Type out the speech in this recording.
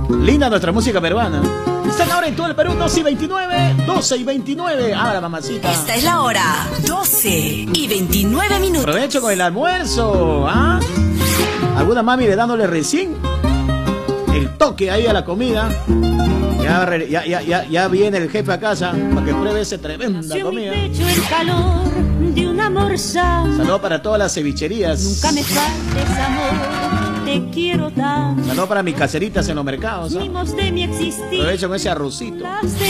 Linda nuestra música peruana. Están ahora en todo el Perú, 12:29, 12:29. Ahora, mamacita. Esta es la hora, 12:29 minutos. Aprovecho con el almuerzo, ¿ah? Alguna mami le dándole recién el toque ahí a la comida. Ya viene el jefe a casa para que pruebe esa tremenda comida. El calor de un amor sano. Saludos para todas las cevicherías. Nunca me faltes, amor, te quiero tanto. Saludos para mis caseritas en los mercados, ¿ah? De mi existir. Aprovecho con ese arrocito.